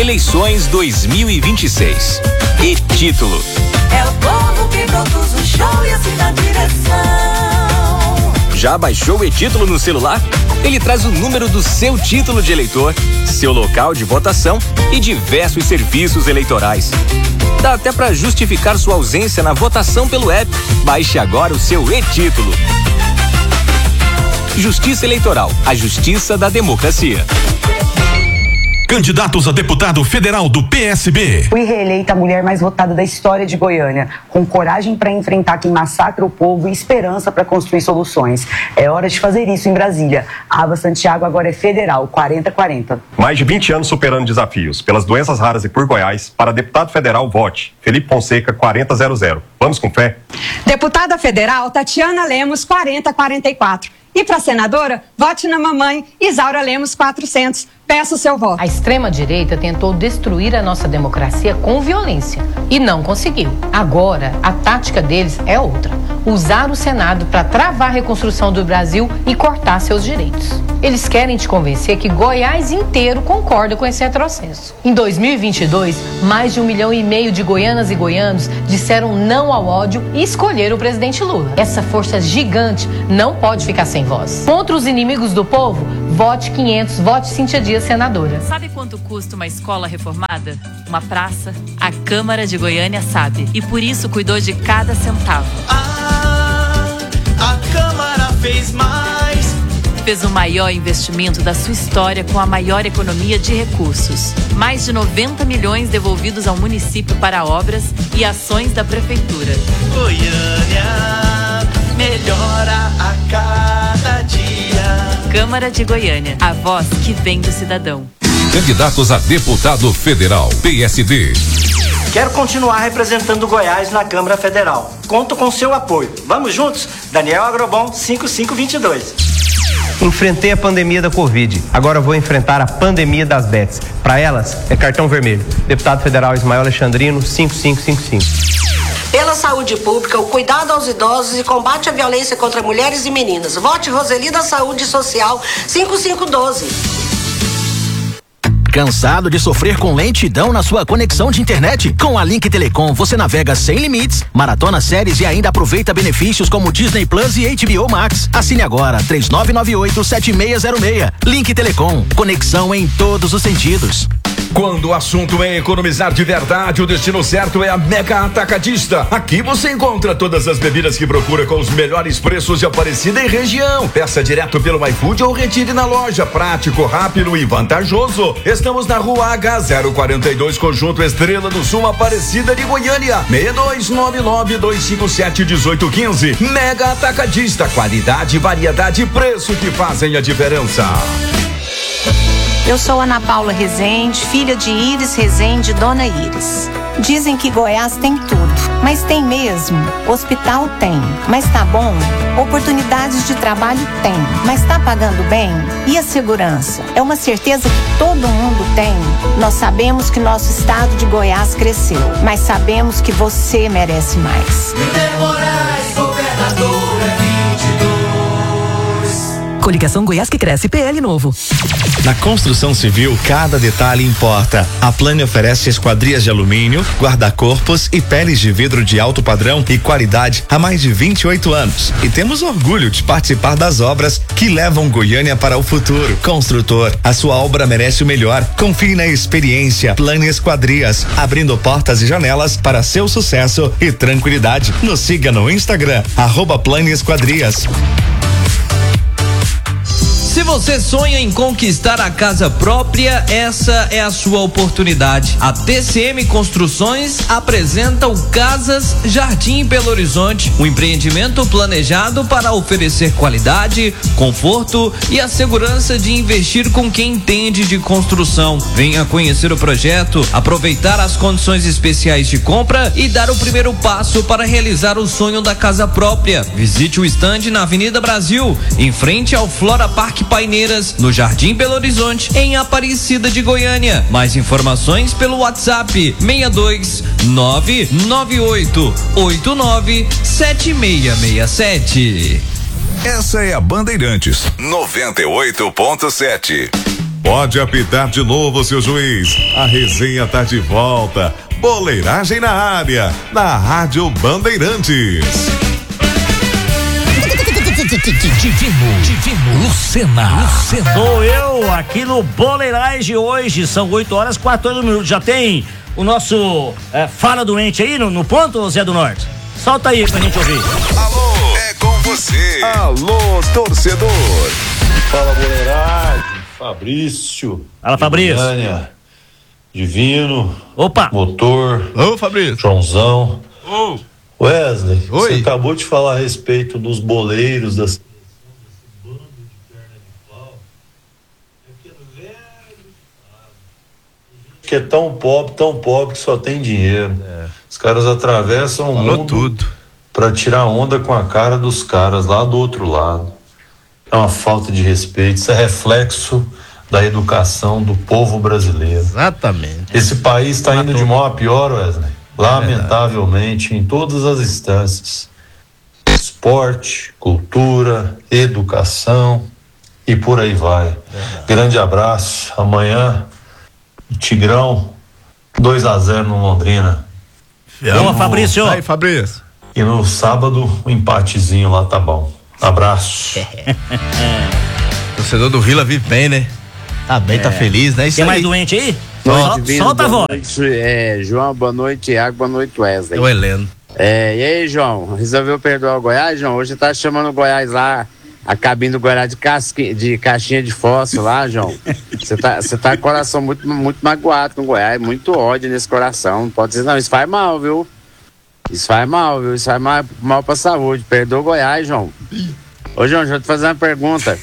Eleições 2026. E título. É o povo que produz o show e assim na direção. Já baixou o e-título no celular? Ele traz o número do seu título de eleitor, seu local de votação e diversos serviços eleitorais. Dá até para justificar sua ausência na votação pelo app. Baixe agora o seu e-título. Justiça Eleitoral, a justiça da democracia. Candidatos a deputado federal do PSB. Fui reeleita a mulher mais votada da história de Goiânia, com coragem para enfrentar quem massacra o povo e esperança para construir soluções. É hora de fazer isso em Brasília. A Ava Santiago agora é federal, 40-40. Mais de 20 anos superando desafios pelas doenças raras e por Goiás. Para deputado federal, vote Felipe Fonseca, 4000. Vamos com fé? Deputada federal, Tatiana Lemos, 4044. E para senadora, vote na mamãe Isaura Lemos, 400. Peço o seu voto. A extrema-direita tentou destruir a nossa democracia com violência e não conseguiu. Agora, a tática deles é outra: usar o Senado para travar a reconstrução do Brasil e cortar seus direitos. Eles querem te convencer que Goiás inteiro concorda com esse retrocesso. Em 2022, mais de 1,5 milhão de goianas e goianos disseram não ao ódio e escolheram o presidente Lula. Essa força gigante não pode ficar sem voz. Contra os inimigos do povo, vote 500, vote Cíntia Dias, senadora. Sabe quanto custa uma escola reformada? Uma praça? A Câmara de Goiânia sabe. E por isso cuidou de cada centavo. A Câmara fez mais. Fez o maior investimento da sua história com a maior economia de recursos. Mais de 90 milhões devolvidos ao município para obras e ações da prefeitura. Goiânia melhora a cada dia. Câmara de Goiânia, a voz que vem do cidadão. Candidatos a deputado federal, PSD. Quero continuar representando Goiás na Câmara Federal. Conto com seu apoio. Vamos juntos? Daniel Agrobom, 5522. Enfrentei a pandemia da Covid. Agora vou enfrentar a pandemia das bets. Para elas, é cartão vermelho. Deputado federal Ismael Alexandrino, 5555. Pela saúde pública, o cuidado aos idosos e combate à violência contra mulheres e meninas. Vote Roseli da Saúde Social, 5512. Cansado de sofrer com lentidão na sua conexão de internet? Com a Link Telecom você navega sem limites, maratona séries e ainda aproveita benefícios como Disney Plus e HBO Max. Assine agora 3998-7606. Link Telecom, conexão em todos os sentidos. Quando o assunto é economizar de verdade, o destino certo é a Mega Atacadista. Aqui você encontra todas as bebidas que procura com os melhores preços de Aparecida e região. Peça direto pelo iFood ou retire na loja. Prático, rápido e vantajoso. Estamos na Rua H042, Conjunto Estrela do Sul, Aparecida de Goiânia. 6299-257-1815. Mega Atacadista. Qualidade, variedade e preço que fazem a diferença. Eu sou Ana Paula Rezende, filha de Iris Rezende e Dona Iris. Dizem que Goiás tem tudo, mas tem mesmo? Hospital tem, mas tá bom? Oportunidades de trabalho tem, mas tá pagando bem? E a segurança? É uma certeza que todo mundo tem. Nós sabemos que nosso estado de Goiás cresceu, mas sabemos que você merece mais. Líder Moraes, governador é 22. Coligação Goiás que cresce, PL novo. Na construção civil, cada detalhe importa. A Plane oferece esquadrias de alumínio, guarda-corpos e peles de vidro de alto padrão e qualidade há mais de 28 anos. E temos orgulho de participar das obras que levam Goiânia para o futuro. Construtor, a sua obra merece o melhor. Confie na experiência. Plane Esquadrias, abrindo portas e janelas para seu sucesso e tranquilidade. Nos siga no Instagram, @Plane Esquadrias. Se você sonha em conquistar a casa própria, essa é a sua oportunidade. A TCM Construções apresenta o Casas Jardim Belo Horizonte, um empreendimento planejado para oferecer qualidade, conforto e a segurança de investir com quem entende de construção. Venha conhecer o projeto, aproveitar as condições especiais de compra e dar o primeiro passo para realizar o sonho da casa própria. Visite o estande na Avenida Brasil, em frente ao Flora Park Paineiras, no Jardim Belo Horizonte, em Aparecida de Goiânia. Mais informações pelo WhatsApp 62998897667. Essa é a Bandeirantes 98.7. Pode apitar de novo, seu juiz. A resenha tá de volta. Boleiragem na área, na Rádio Bandeirantes. Divino Lucena. Sou eu aqui no Boleiragem hoje, são 8h14. Já tem o nosso Fala Doente aí no ponto, Zé do Norte? Solta aí pra gente ouvir. Alô, é com você. Alô, torcedor. Fala, Boleiragem. Fabrício. Fala, Fabrício. Goiânia, Divino. Opa. Motor. Ô, Fabrício. Joãozão. Ô. Wesley, oi. Você acabou de falar a respeito dos boleiros, desse bando de perna de pau. Que é tão pobre que só tem dinheiro. Os caras atravessam o mundo pra tirar onda com a cara dos caras lá do outro lado. É uma falta de respeito, isso é reflexo da educação do povo brasileiro. Exatamente. Esse país está indo de mal a pior, Wesley. Lamentavelmente, em todas as instâncias. Esporte, cultura, educação e por aí vai. Grande abraço. Amanhã, Tigrão, 2-0 no Londrina. Boa, Fabrício. Aí, Fabrício. E no sábado, um empatezinho lá tá bom. Abraço. Torcedor do Vila vive bem, né? Tá bem, tá feliz, né? Isso Tem aí. mais doente aí? Solta a voz. João, boa noite, Thiago, boa noite, Wesley. O Heleno. E aí, João, resolveu perdoar o Goiás, João? Hoje tá chamando o Goiás lá, a cabine do Goiás de caixinha de fósforo lá, João. Você tá com o coração muito magoado com o Goiás, muito ódio nesse coração. Não pode dizer não, isso faz mal, viu? Isso faz mal pra saúde. Perdoa o Goiás, João. Ô, João, deixa eu te fazer uma pergunta.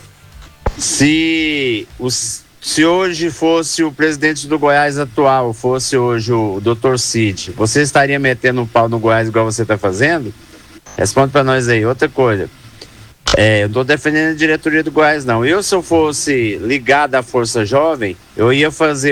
Se hoje fosse o presidente do Goiás atual, fosse hoje o Dr. Cid, você estaria metendo um pau no Goiás igual você tá fazendo? Responde pra nós aí. Outra coisa, eu não tô defendendo a diretoria do Goiás, não. Se eu fosse ligado à Força Jovem, eu ia fazer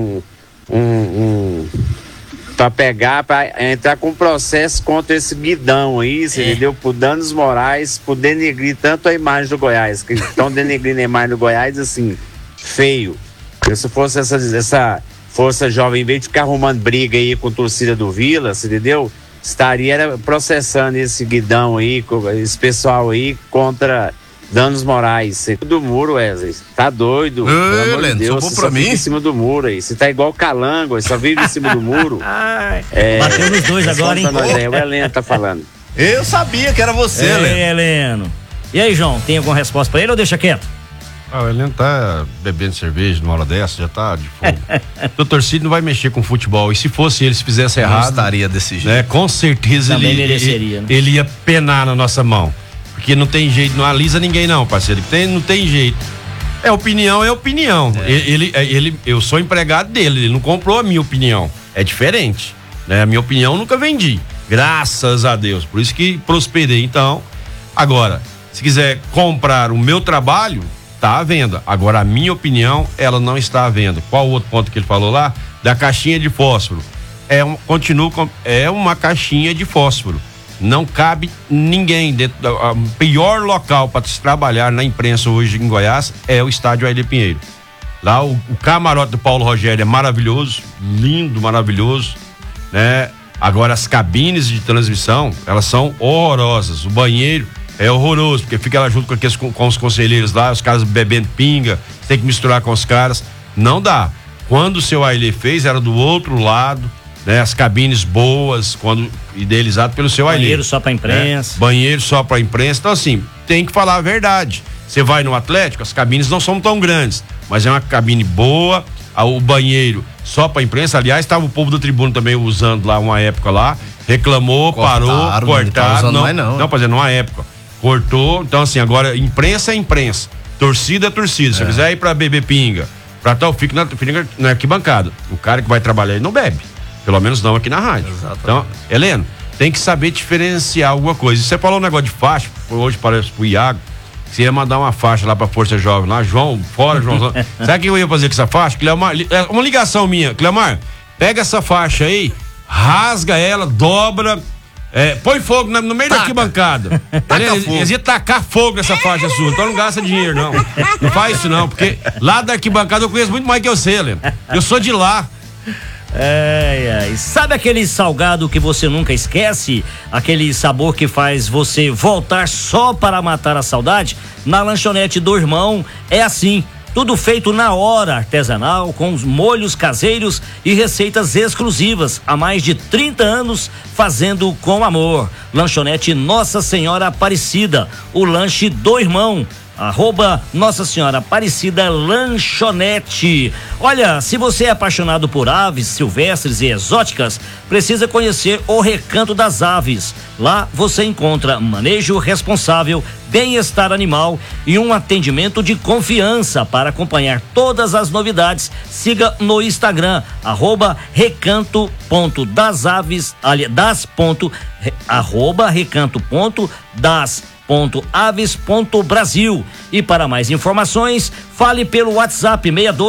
pra entrar com um processo contra esse guidão aí, você entendeu? Por danos morais, por denegrir tanto a imagem do Goiás, que estão denegrindo a imagem do Goiás, assim, feio. Se fosse essa Força Jovem, em vez de ficar arrumando briga aí com a torcida do Vila, você entendeu? Estaria processando esse guidão aí, esse pessoal aí, contra danos morais. Do muro, Wesley. Tá doido? Pelo amor de Deus, você só fica em cima do muro aí. Você tá igual o Calango, você só vive em cima do muro. Bateu nos dois agora, hein? O Heleno tá falando. Eu sabia que era você, Heleno. E aí, João, tem alguma resposta pra ele ou deixa quieto? O Heleno tá bebendo cerveja numa hora dessa, já tá de fogo. O torcida não vai mexer com futebol. E se fosse ele, se fizesse errado, não estaria desse jeito. Né? Com certeza ele ia penar na nossa mão. Porque não tem jeito, não alisa ninguém não, parceiro. Não tem jeito. É opinião. Eu sou empregado dele, ele não comprou a minha opinião. É diferente, né? A minha opinião eu nunca vendi, graças a Deus. Por isso que prosperei. Então, agora, se quiser comprar o meu trabalho, tá à venda. Agora, a minha opinião, ela não está à venda. Qual o outro ponto que ele falou lá? Da caixinha de fósforo. É uma caixinha de fósforo. Não cabe ninguém dentro o pior local para se trabalhar na imprensa hoje em Goiás é o estádio Ailê Pinheiro. Lá o camarote do Paulo Rogério é maravilhoso, lindo, maravilhoso, né? Agora as cabines de transmissão, elas são horrorosas. O banheiro é horroroso, porque fica lá junto com os conselheiros lá, os caras bebendo pinga, tem que misturar com os caras. Não dá. Quando o seu Ailê fez, era do outro lado, né? As cabines boas, quando idealizado pelo seu Ailê. Banheiro só pra imprensa. Né? Banheiro só pra imprensa. Então, assim, tem que falar a verdade. Você vai no Atlético, as cabines não são tão grandes, mas é uma cabine boa. O banheiro só pra imprensa. Aliás, estava o povo do Tribuno também usando lá uma época lá. Reclamou, cortaram. Não, mas é numa época. Cortou. Então, assim, agora imprensa é imprensa. Torcida é torcida. Se eu quiser ir pra beber pinga, pra tal, fica na arquibancada. O cara que vai trabalhar, ele não bebe. Pelo menos não aqui na rádio. Exatamente. Então, Heleno, tem que saber diferenciar alguma coisa. E você falou um negócio de faixa, hoje parece pro Iago, que você ia mandar uma faixa lá pra Força Jovem, lá, João. Sabe o que eu ia fazer com essa faixa? Cleomar, uma ligação minha. Cleomar, pega essa faixa aí, rasga ela, dobra, Põe fogo no meio da arquibancada. Eles iam tacar fogo nessa faixa sua, então não gasta dinheiro, não. Não faz isso, não, porque lá da arquibancada eu conheço muito mais que você, Leno. Eu sou de lá. Sabe aquele salgado que você nunca esquece? Aquele sabor que faz você voltar só para matar a saudade? Na lanchonete do Irmão é assim. Tudo feito na hora, artesanal, com os molhos caseiros e receitas exclusivas. Há mais de 30 anos fazendo com amor. Lanchonete Nossa Senhora Aparecida, o lanche do Irmão. @Nossa Senhora Aparecida Lanchonete. Olha, se você é apaixonado por aves silvestres e exóticas, precisa conhecer o Recanto das Aves. Lá você encontra manejo responsável, bem-estar animal e um atendimento de confiança. Para acompanhar todas as novidades, siga no Instagram @recanto.das.aves, @recanto.das.aves.brasil. E para mais informações, fale pelo WhatsApp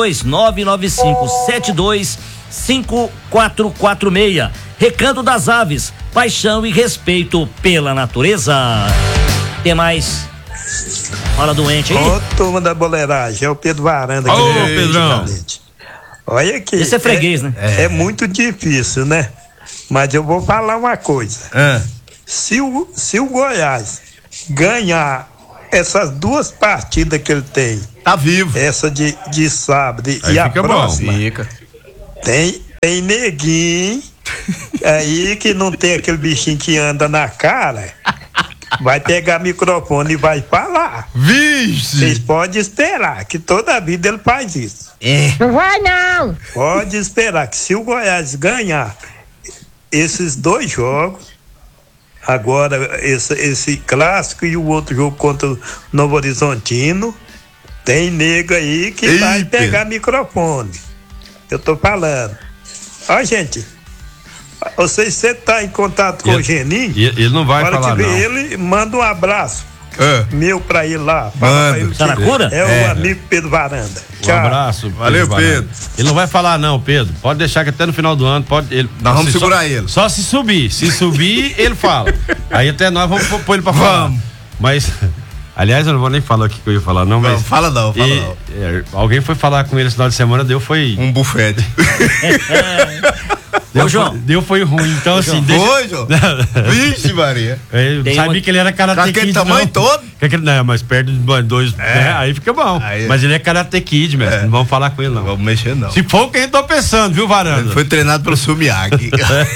62-99572-5446. Recanto das Aves, paixão e respeito pela natureza. Tem mais? Fala, doente aí. Ô, turma da boleiragem, é o Pedro Varanda. Ô, Pedrão. Olha aqui. Esse é freguês, né? É muito difícil, né? Mas eu vou falar uma coisa. Se o Goiás ganhar essas duas partidas que ele tem, tá vivo. Essa de sábado aí e a fica próxima, bom. Fica. Tem neguinho aí que não tem aquele bichinho que anda na cara, vai pegar microfone e vai falar. Vixe! Vocês podem esperar que toda a vida ele faz isso. Não vai não! Pode esperar que se o Goiás ganhar esses dois jogos, agora esse clássico e o outro jogo contra o Novo Horizontino, tem nego aí que vai pegar microfone. Eu tô falando. Ó, gente, você tá em contato com o Geninho? Ele não vai falar, que vê não. ele, manda um abraço meu pra ele lá. Manda. Tá na cura? É o amigo Pedro Varanda. Tchau. Um abraço. Valeu, Pedro. Ele não vai falar, não, Pedro. Pode deixar que até no final do ano nós vamos segurar ele. Só se subir. Se subir, ele fala. Aí até nós vamos pôr ele pra falar. Mas, aliás, eu não vou nem falar o que eu ia falar, não, mas. Não, fala não. Alguém foi falar com ele esse final de semana, foi. Um bufete. Foi ruim, então assim. Foi, João? Vixe, Maria. Eu sabia que ele era Karate Kid. Aquele tamanho todo? Não, mas perto de dois. Aí fica bom. Mas ele é Karate Kid, mesmo. Não vamos falar com ele, não. Vamos mexer, não. Se for o que a gente tá pensando, viu, Varanda? Ele foi treinado pelo Sumiaki.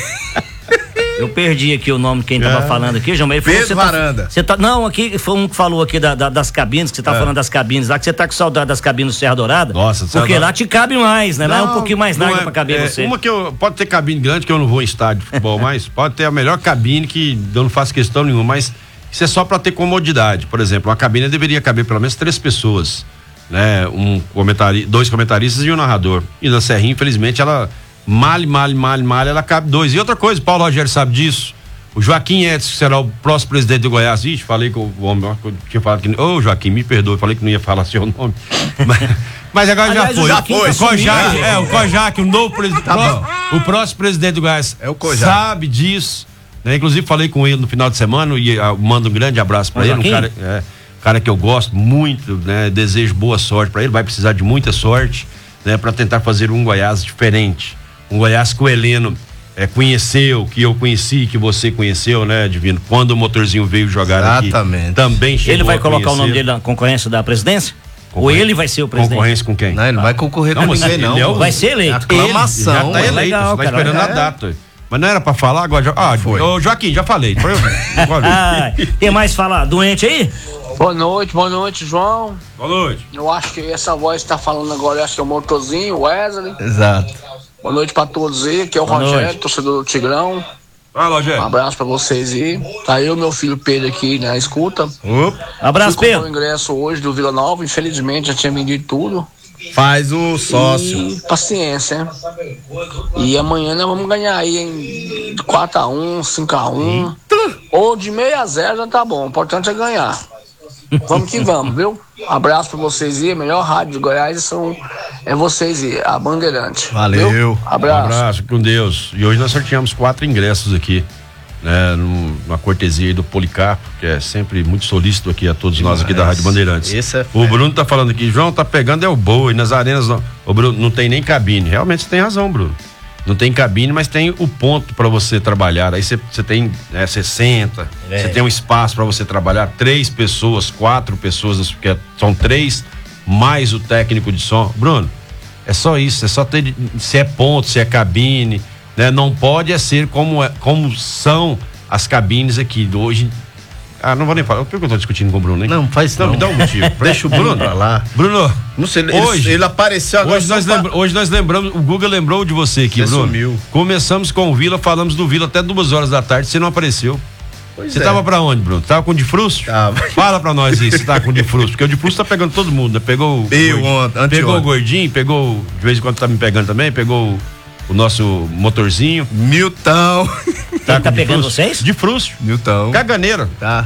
Eu perdi aqui o nome de quem tava falando aqui, João. Ele Pedro Varanda. Não, aqui foi um que falou aqui das cabines, que você tá falando das cabines lá, que você tá com saudade das cabines do Serra Dourada. Nossa, porque lá te cabe mais, né? Lá é um pouquinho mais larga pra caber você. Uma que pode ter cabine grande, que eu não vou em estádio de futebol mais, pode ter a melhor cabine, que eu não faço questão nenhuma, mas isso é só pra ter comodidade. Por exemplo, uma cabine deveria caber pelo menos 3 pessoas, né? 2 comentaristas e um narrador. E na Serrinha, infelizmente, ela mal, ela cabe 2. E outra coisa, Paulo Rogério sabe disso. O Joaquim Edson, que será o próximo presidente do Goiás, falei que o homem, eu tinha falado que. Joaquim, me perdoe, falei que não ia falar seu nome. Mas agora já foi. O Kojak, o novo presidente. O próximo presidente do Goiás sabe disso. Né? Inclusive, falei com ele no final de semana e mando um grande abraço pra ele. Um cara que eu gosto muito, né? Desejo boa sorte pra ele. Vai precisar de muita sorte, né? Pra tentar fazer um Goiás diferente. Um Goiás que o Heleno conheceu, que eu conheci, que você conheceu, né, Divino? Quando o Motorzinho veio jogar aqui, também chegou. Ele vai colocar o nome dele na concorrência da presidência? Ou ele vai ser o presidente? Concorrência com quem? Não, ele não vai concorrer com ninguém, não. Vai ser eleito. Aclamação. Já tá eleito, legal, tá esperando a data. Mas não era pra falar agora? Ô, Joaquim, já falei. Tem mais falar? Doente aí? Boa noite, João. Boa noite. Eu acho que essa voz que tá falando agora, eu acho que é o Motorzinho, o Wesley. Exato. Boa noite pra todos aí, aqui é o Rogério, torcedor do Tigrão. Rogério. Um abraço pra vocês aí. Tá eu e meu filho Pedro aqui na escuta. Abraço, Pedro. Comprei o ingresso hoje do Vila Nova, infelizmente já tinha vendido tudo. Faz o sócio. E paciência, né? E amanhã nós vamos ganhar aí em 4-1, 5-1. Ou de 6-0 já tá bom, o importante é ganhar. Vamos que vamos, viu? Abraço pra vocês aí, a melhor rádio de Goiás é vocês aí, a Bandeirante. Valeu. Viu? Abraço. Um abraço, com Deus. E hoje nós sorteamos 4 ingressos aqui. né, numa cortesia aí do Policarpo, que é sempre muito solícito aqui a todos nós aqui da Rádio Bandeirantes. O Bruno tá falando aqui, João, tá pegando é o boi, nas arenas não. Ô Bruno, não tem nem cabine. Realmente você tem razão, Bruno. Não tem cabine, mas tem o ponto para você trabalhar. Aí você tem, você senta, você tem um espaço para você trabalhar, 3 pessoas, 4 pessoas, porque são 3 mais o técnico de som. Bruno, é só isso, é só ter, se é ponto, se é cabine, né? Não pode ser como são as cabines aqui hoje. Não vou nem falar. Por que eu tô discutindo com o Bruno, hein? Não, faz não. Me dá um motivo. Deixa o Bruno pra lá. Bruno, não sei, hoje, ele apareceu agora. Hoje nós lembramos, o Guga lembrou de você aqui, Bruno. Sumiu. Começamos com o Vila, falamos do Vila até 2 horas da tarde, você não apareceu. Você tava pra onde, Bruno? Tava com o Difrusco? Fala pra nós aí, você tava com o Difrusco, porque o Difrusco tá pegando todo mundo, né? Pegou o Gordinho, pegou, de vez em quando tá me pegando também, pegou o nosso motorzinho. Milton. Tá pegando vocês? Difrusco. Milton. Caganeira. Tá.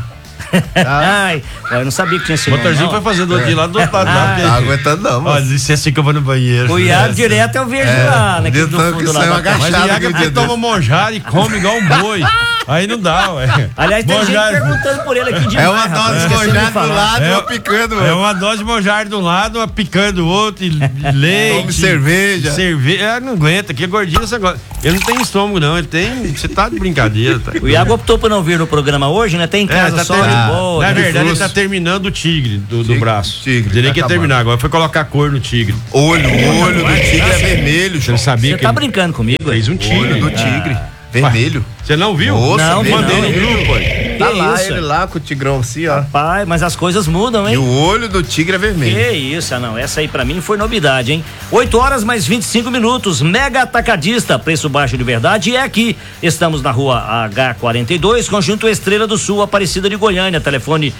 Ai, eu não sabia que tinha esse nome. O motorzinho foi fazendo aqui lá do outro lado. Não tá aguentando não, mas... Olha, se assim que eu vou no banheiro. O Iago direto eu vejo lá, né? Do fundo lá. Mas o Iago toma monjada e come igual um boi. Aí não dá, ué. Aliás, tem gente perguntando por ele aqui demais. É uma dose de monjada do lado e uma picando. É uma dose de monjada do lado, uma picando do outro, e leite. Come cerveja. Não aguenta, que é gordinho esse negócio. Ele não tem estômago, não. Ele tem. Você tá de brincadeira. Tá? O Iago optou por não vir no programa hoje, né? Tem em casa tá só de boa. Na verdade, ele tá terminando o tigre do braço. Ele quer terminar agora. Foi colocar cor no tigre. O olho do tigre é vermelho. Você sabia que tá brincando comigo? Fez um tigre. O olho do tigre. Vermelho. Você não viu? Não, mandei no grupo, aí. Tá lá, ele lá com o tigrão assim, ó. Rapaz, mas as coisas mudam, hein? E o olho do tigre é vermelho. Que isso, não. Essa aí pra mim foi novidade, hein? 8 horas mais 25 minutos. Mega Atacadista, preço baixo de verdade é aqui. Estamos na rua H42, Conjunto Estrela do Sul, Aparecida de Goiânia. Telefone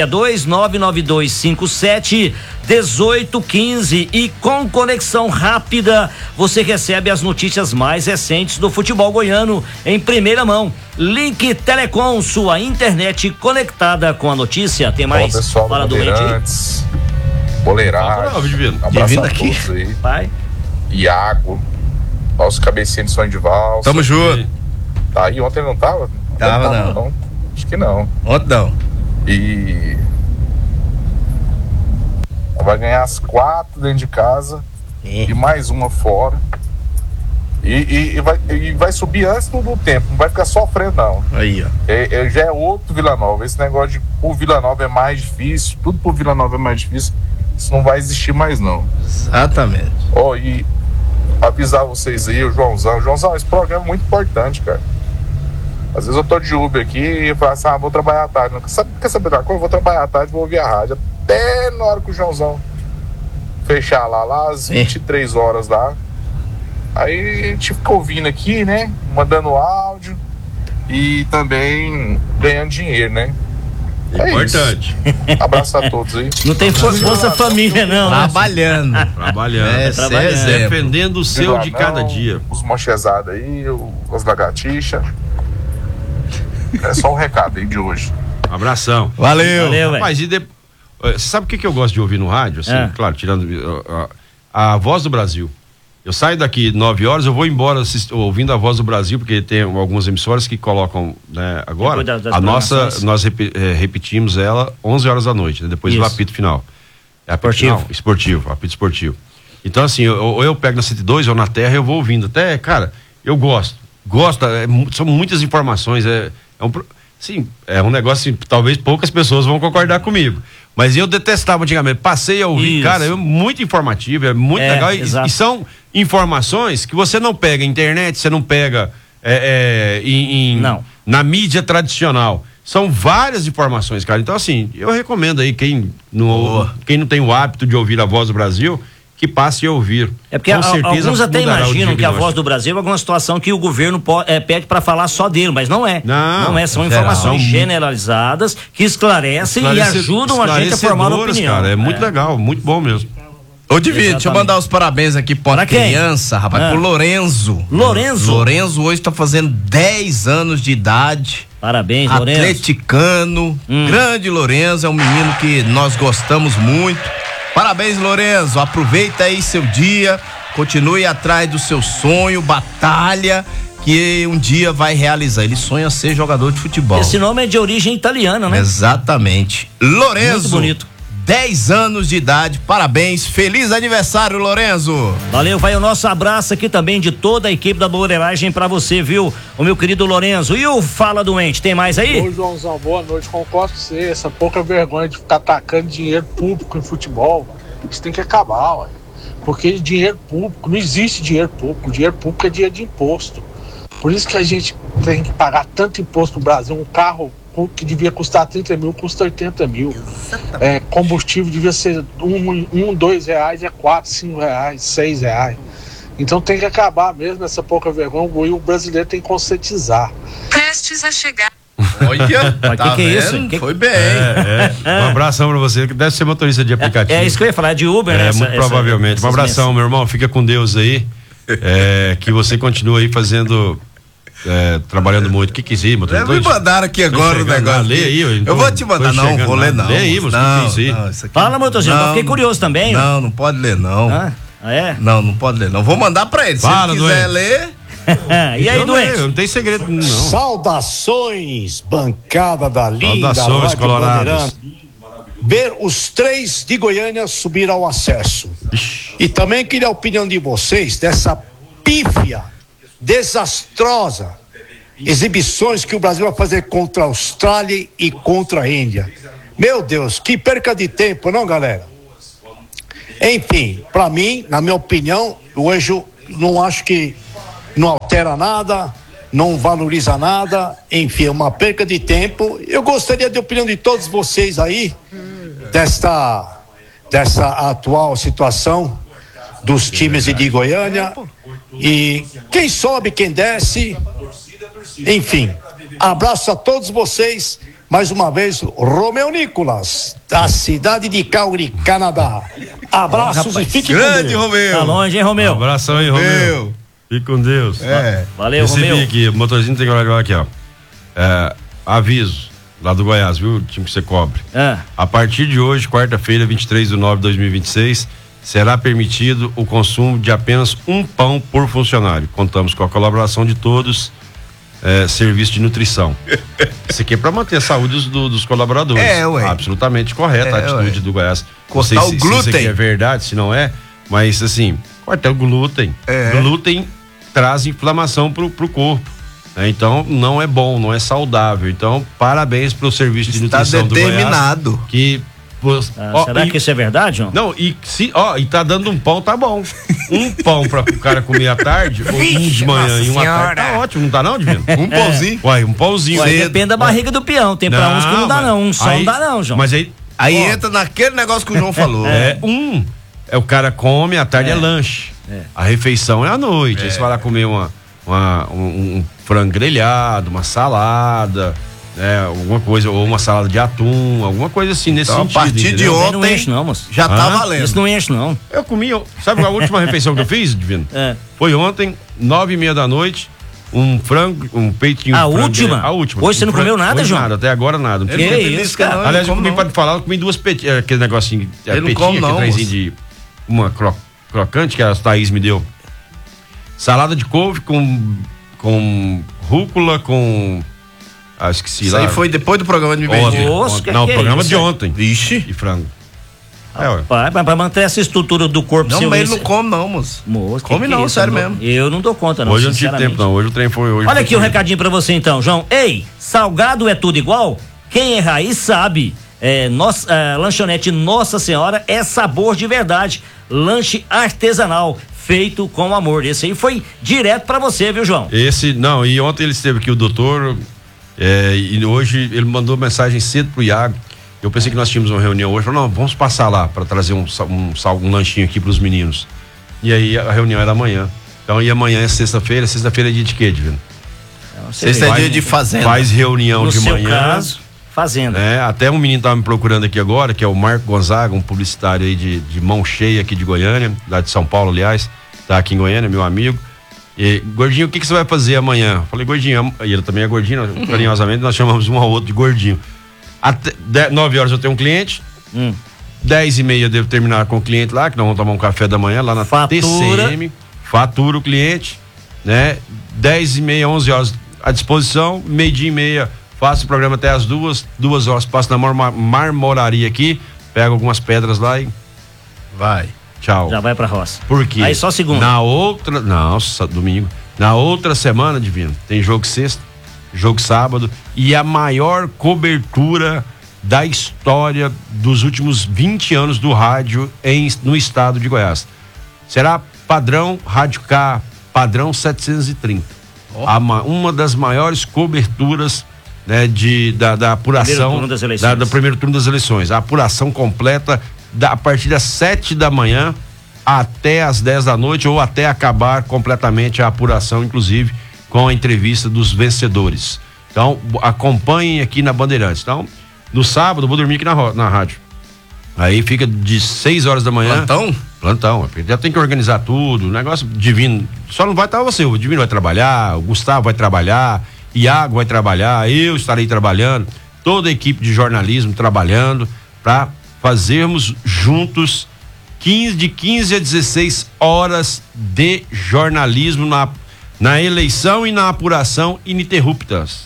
62-99257-1815. E com conexão rápida, você recebe as notícias mais recentes do futebol goiano em primeira mão. Link Telecom, sua internet conectada com a notícia. Tem mais? Pessoal, fala do Bandeirantes, Boleiragem, abraço a todos aí. Pai. Iago, nosso cabecinha de sonho de valsa. Tamo junto. Tá aí, ontem não tava? Tava não. Acho que não. Ontem não. E vai ganhar as 4 dentro de casa e mais uma fora. E vai subir antes do tempo, não vai ficar sofrendo não. Aí, ó. Já é outro Vila Nova. Esse negócio de o Vila Nova é mais difícil, tudo pro Vila Nova é mais difícil. Isso não vai existir mais não. Exatamente. E avisar vocês aí, o Joãozão, esse programa é muito importante, cara. Às vezes eu tô de Uber aqui e falo assim, vou trabalhar à tarde. Quer saber da coisa? Eu vou trabalhar à tarde, vou ouvir a rádio. Até na hora que o Joãozão fechar lá às 23 horas lá. Aí a gente fica ouvindo aqui, né? Mandando áudio e também ganhando dinheiro, né? É importante. Isso. Abraço a todos aí. Não tem Bolsa Família, não. Trabalhando. Trabalhando. Defendendo o seu de cada dia. Os manchezados aí, as lagartixas. É só um recado aí de hoje. Um abração. Valeu. Rapaz, você sabe o que eu gosto de ouvir no rádio? Assim, claro, tirando a Voz do Brasil. Eu saio daqui 9 horas, eu vou embora ouvindo a Voz do Brasil, porque tem algumas emissoras que colocam, né, agora. A nossa, nós repetimos ela 11 horas da noite, né, depois do apito final. Esportivo, apito esportivo. Então, assim, ou eu pego na 102 ou na Terra, eu vou ouvindo. Até, cara, eu gosto. São muitas informações. Sim, é um negócio assim, talvez poucas pessoas vão concordar comigo. Mas eu detestava antigamente, passei a ouvir, cara, é muito informativo, é muito legal. E são informações que você não pega na internet, você não pega na mídia tradicional. São várias informações, cara. Então, assim, eu recomendo aí quem não tem o hábito de ouvir a Voz do Brasil, que passe a ouvir. É porque alguns até imaginam que a Voz do Brasil é alguma situação que o governo pede para falar só dele, mas não é. Não é, são informações generalizadas que esclarecem e ajudam a gente a formar uma opinião. Cara, é muito legal, muito bom mesmo. Ô, Divino, deixa eu mandar os parabéns aqui pra criança, rapaz, pro Lorenzo. Lorenzo hoje tá fazendo 10 anos de idade. Parabéns, Lorenzo. Atleticano, grande Lorenzo, é um menino que nós gostamos muito. Parabéns, Lorenzo, aproveita aí seu dia, continue atrás do seu sonho, batalha, que um dia vai realizar. Ele sonha ser jogador de futebol. Esse nome é de origem italiana, né? Exatamente. Lorenzo. Muito bonito. 10 anos de idade, parabéns, feliz aniversário, Lorenzo. Valeu, vai o nosso abraço aqui também de toda a equipe da Boleiragem pra você, viu, o meu querido Lorenzo. E o Fala Doente, tem mais aí? Oi, Joãozão, boa noite, concordo com você, essa pouca vergonha de ficar atacando dinheiro público em futebol, isso tem que acabar, ué. Porque dinheiro público, não existe dinheiro público é dinheiro de imposto. Por isso que a gente tem que pagar tanto imposto no Brasil, um carro que devia custar 30 mil, custa 80 mil. Combustível devia ser R$2, é 4, 5 reais, 6 reais. Então tem que acabar mesmo essa pouca vergonha, e o brasileiro tem que conscientizar. Prestes a chegar. Olha, tá que é isso? Foi bem. Um abração pra você, que deve ser motorista de aplicativo. É isso que eu ia falar, de Uber, né? Muito provavelmente. Um abração, meu irmão, fica com Deus aí. Que você continue aí fazendo... trabalhando muito. O que quiser, motorista? Me mandaram aqui agora o negócio. Lê aí, eu vou te mandar, não vou ler não. Lê aí, você não, fala, motorista, eu fiquei curioso também. Não pode ler não. É? Não pode ler não. Vou mandar pra ele. Se ele quiser ler. E aí, doente? Não tem segredo, não. Saudações, bancada da linda Saudações, Colorados. Ver os 3 de Goiânia subir ao acesso. E também queria a opinião de vocês dessa pífia, desastrosa exibições que o Brasil vai fazer contra a Austrália e contra a Índia. Meu Deus, que perca de tempo, não, galera? Enfim, pra mim, na minha opinião, hoje não acho que não altera nada, não valoriza nada, enfim, é uma perca de tempo. Eu gostaria de opinião de todos vocês aí dessa atual situação dos times de Goiânia, e quem sobe, quem desce, enfim, abraço a todos vocês, mais uma vez, Romeu Nicolas, da cidade de Calgary, Canadá. Abraços e fique com Deus. Grande Romeu. Tá longe, hein, Romeu? Um abração aí, Romeu. Fique com Deus. Valeu, Romeu. Recebi aqui, o motorzinho tem que olhar aqui, ó. Aviso, lá do Goiás, viu? O time que você cobre. A partir de hoje, quarta-feira, 23/9/2026, será permitido o consumo de apenas um pão por funcionário. Contamos com a colaboração de todos, serviço de nutrição. Isso aqui é para manter a saúde dos colaboradores. Absolutamente correta a atitude do Goiás. Cortar o glúten. Se isso aqui é verdade, se não é, mas assim, cortar o glúten. Glúten traz inflamação pro corpo. Então não é bom, não é saudável. Então parabéns pro serviço de nutrição do Goiás. Está determinado. Será que isso é verdade, João? Não, e tá dando um pão, tá bom. Um pão para o cara comer à tarde, ou um de manhã e uma tarde, tá ótimo, não tá não, Divino? Um pãozinho. Um pãozinho. Depende da barriga do peão, tem pra uns que não dá não, um só não dá não, João. Mas aí entra naquele negócio que o João falou. O cara come, à tarde é lanche. A refeição é à noite. Aí você vai lá comer um frango grelhado, uma salada, alguma coisa, ou uma salada de atum, alguma coisa assim nesse sentido. A partir de ontem não enche, não, moço. Já tá valendo. Isso não enche, não. Eu comi, sabe a última refeição que eu fiz, Divino? Foi ontem, 9:30 da noite, um frango, um peitinho. A última? Hoje você não comeu nada, João? Nada, até agora nada. Que isso, cara? Aliás, eu comi para falar, eu comi 2 petinhas, aquele negocinho, petinha, aquele trenzinho de uma crocante que a Thaís me deu. Salada de couve com rúcula, esqueci isso lá. Aí foi depois do programa de ontem. Não, o programa de ontem. Vixe. E frango. Mas pra manter essa estrutura do corpo seu. Não, mas ele não come não, moço. Come não, sério mesmo. Eu não dou conta não, hoje eu não tive tempo não, hoje o trem foi hoje. Olha aqui um recadinho pra você então, João. Ei, salgado é tudo igual? Quem é raiz sabe. Lanchonete Nossa Senhora é sabor de verdade. Lanche artesanal, feito com amor. Esse aí foi direto pra você, viu, João? E ontem ele esteve aqui, o doutor, e hoje ele mandou mensagem cedo pro Iago. Eu pensei que nós tínhamos uma reunião hoje, falou, não, vamos passar lá para trazer um lanchinho aqui pros meninos. E aí a reunião era amanhã. Então, e amanhã é sexta-feira é dia de quê, Divino? Sexta é dia de fazenda. Faz reunião de manhã. No seu caso, fazenda. Até um menino tava me procurando aqui agora, que é o Marco Gonzaga, um publicitário aí de mão cheia aqui de Goiânia, lá de São Paulo, aliás, tá aqui em Goiânia, meu amigo. E, Gordinho, o que você vai fazer amanhã? Eu falei, Gordinho, e ele também é gordinho, carinhosamente nós chamamos um ao outro de Gordinho. Até 9 horas eu tenho um cliente, 10:30 eu devo terminar com o cliente lá, que nós vamos tomar um café da manhã lá na TCM, fatura o cliente, né? 10h30, 11 horas à disposição, 12h30 faço o programa até as 2 horas, passo na marmoraria aqui, pego algumas pedras lá e vai. Tchau. Já vai pra roça. Por quê? Aí só segunda. Domingo. Na outra semana, Divino, tem jogo sexta, jogo sábado e a maior cobertura da história dos últimos 20 anos do rádio no estado de Goiás. Será padrão Rádio K, padrão 730. Uma das maiores coberturas, né, da apuração do primeiro turno das eleições. A apuração completa a partir das 7 da manhã até as 10 da noite ou até acabar completamente a apuração, inclusive com a entrevista dos vencedores. Então, acompanhem aqui na Bandeirantes. Então, no sábado, eu vou dormir aqui na rádio. Aí fica de 6 horas da manhã. Plantão. Já tem que organizar tudo. O negócio Divino. Só não vai estar você. O Divino vai trabalhar, o Gustavo vai trabalhar, Iago vai trabalhar, eu estarei trabalhando, toda a equipe de jornalismo trabalhando para fazermos juntos de 15 a 16 horas de jornalismo na eleição e na apuração ininterruptas.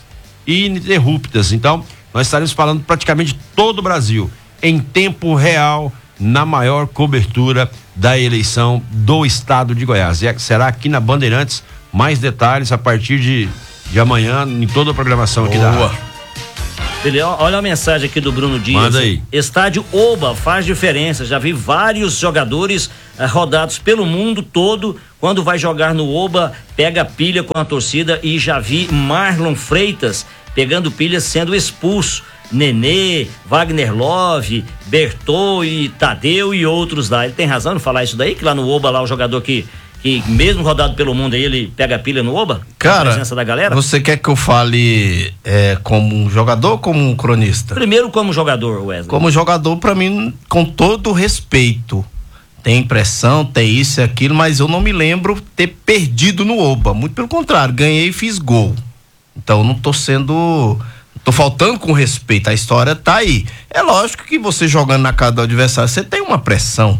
Então, nós estaremos falando praticamente todo o Brasil em tempo real na maior cobertura da eleição do estado de Goiás. E será aqui na Bandeirantes, mais detalhes a partir de amanhã em toda a programação aqui da rádio. Olha a mensagem aqui do Bruno Dias. Manda aí. Estádio Oba faz diferença. Já vi vários jogadores rodados pelo mundo todo. Quando vai jogar no Oba, pega pilha com a torcida. E já vi Marlon Freitas pegando pilha sendo expulso. Nenê, Wagner Love, Bertô e Tadeu e outros lá. Ele tem razão em falar isso daí? Que lá no Oba, lá o jogador que mesmo rodado pelo mundo aí, ele pega pilha no Oba? Cara, a presença da galera? Você quer que eu fale como um jogador ou como um cronista? Primeiro como jogador, Wesley. Como jogador, pra mim, com todo respeito, tem pressão, tem isso e aquilo, mas eu não me lembro ter perdido no Oba. Muito pelo contrário, ganhei e fiz gol. Então não tô faltando com respeito, a história tá aí. É lógico que você jogando na casa do adversário, você tem uma pressão.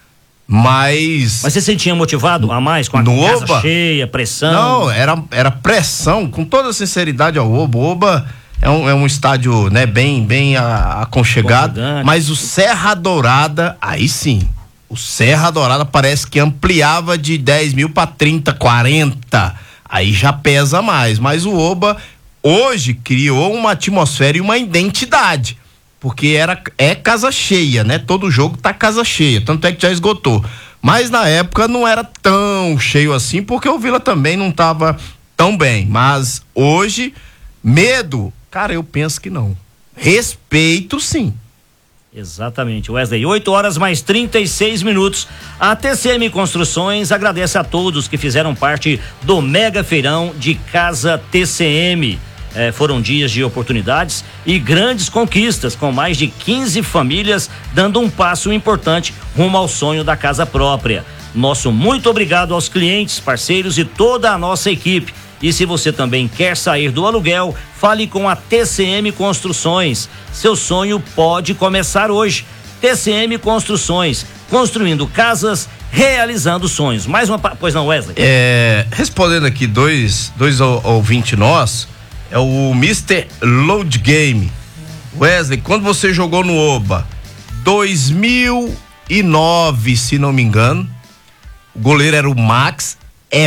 Mas você se sentia motivado a mais com a casa Oba, cheia, pressão? Não, era pressão, com toda sinceridade ao Oba. O Oba é um estádio, né, bem aconchegado, mas o Serra Dourada, aí sim, o Serra Dourada parece que ampliava de 10 mil para 30, 40, aí já pesa mais, mas o Oba hoje criou uma atmosfera e uma identidade. Porque é casa cheia, né? Todo jogo tá casa cheia, tanto é que já esgotou. Mas na época não era tão cheio assim, porque o Vila também não tava tão bem. Mas hoje, medo, cara, eu penso que não. Respeito, sim. Exatamente, Wesley. 8 horas mais 36 minutos. A TCM Construções agradece a todos que fizeram parte do Mega Feirão de Casa TCM. Foram dias de oportunidades e grandes conquistas, com mais de 15 famílias dando um passo importante rumo ao sonho da casa própria. Nosso muito obrigado aos clientes, parceiros e toda a nossa equipe. E se você também quer sair do aluguel, fale com a TCM Construções. Seu sonho pode começar hoje. TCM Construções, construindo casas, realizando sonhos. Mais uma, pois não, Wesley? Respondendo aqui dois ouvintes nossos, é o Mr. Load Game. Wesley, quando você jogou no Oba, 2009, se não me engano, o goleiro era o Max,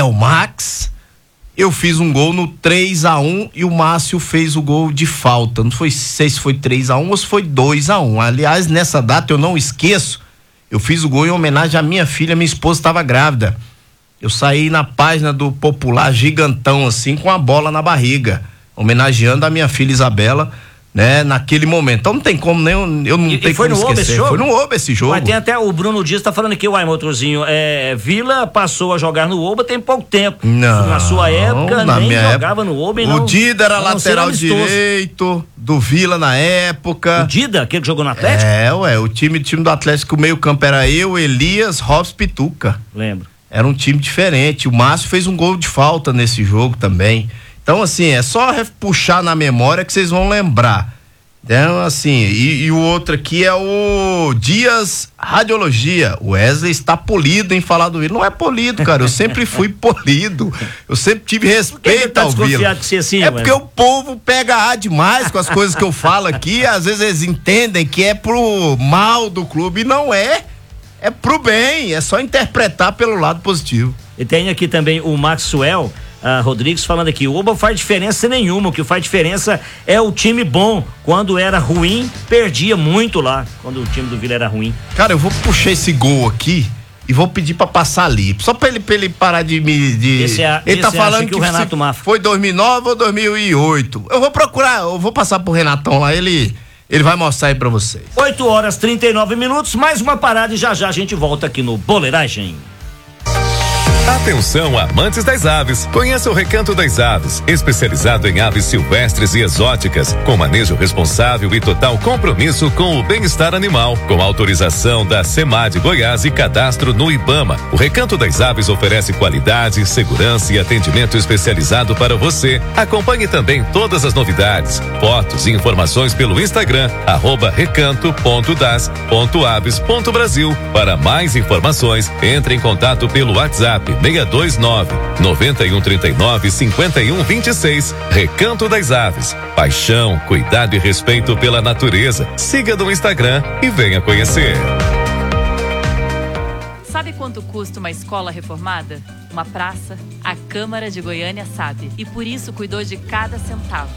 eu fiz um gol no 3-1 e o Márcio fez o gol de falta, não sei se foi 3-1 ou se foi 2-1, aliás, nessa data eu não esqueço, eu fiz o gol em homenagem à minha filha, minha esposa estava grávida, eu saí na página do Popular gigantão assim, com a bola na barriga, homenageando a minha filha Isabela, né, naquele momento. Então não tem como, nem eu não tenho como esquecer. Foi no Oba esse jogo. Mas tem até o Bruno Dias tá falando aqui, uai, motorzinho, Vila passou a jogar no Oba tem pouco tempo. Não, na sua época, na nem minha jogava no Oba e o não. O Dida era lateral direito do Vila na época. O Dida, aquele que jogou no Atlético? O time do Atlético, o meio campo era eu, Elias, Robson Pituca. Lembro. Era um time diferente. O Márcio fez um gol de falta nesse jogo também. Então, assim, é só puxar na memória que vocês vão lembrar. Então, assim, e o outro aqui é o Dias Radiologia. O Wesley está polido em falar do Vila. Não é polido, cara. Eu sempre fui polido. Eu sempre tive respeito ao Vila. Que você assim, é porque o povo pega demais com as coisas que eu falo aqui. Às vezes eles entendem que é pro mal do clube. E não é. É pro bem. É só interpretar pelo lado positivo. E tem aqui também o Maxwell Rodrigues falando aqui, o Oba faz diferença nenhuma, o que faz diferença é o time bom. Quando era ruim, perdia muito lá, quando o time do Vila era ruim. Cara, eu vou puxar esse gol aqui e vou pedir pra passar ali, só pra ele parar de me... ele tá falando que o Renato Mafra foi 2009 ou 2008. Eu vou procurar, eu vou passar pro Renatão lá, ele vai mostrar aí pra vocês. 8h39, mais uma parada e já a gente volta aqui no Boleiragem. Atenção, amantes das aves. Conheça o Recanto das Aves, especializado em aves silvestres e exóticas, com manejo responsável e total compromisso com o bem-estar animal. Com autorização da SEMAD Goiás e cadastro no IBAMA, o Recanto das Aves oferece qualidade, segurança e atendimento especializado para você. Acompanhe também todas as novidades, fotos e informações pelo Instagram, @recanto.das.aves.brasil. Para mais informações, entre em contato pelo WhatsApp 629-9139-5126. Recanto das Aves. Paixão, cuidado e respeito pela natureza. Siga no Instagram e venha conhecer. Sabe quanto custa uma escola reformada? Uma praça? A Câmara de Goiânia sabe. E por isso cuidou de cada centavo.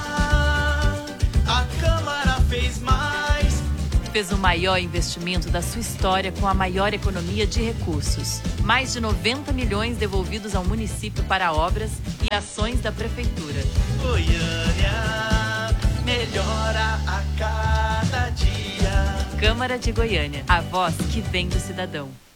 A Câmara fez mais. Fez o maior investimento da sua história com a maior economia de recursos. Mais de 90 milhões devolvidos ao município para obras e ações da prefeitura. Goiânia melhora a cada dia. Câmara de Goiânia, a voz que vem do cidadão.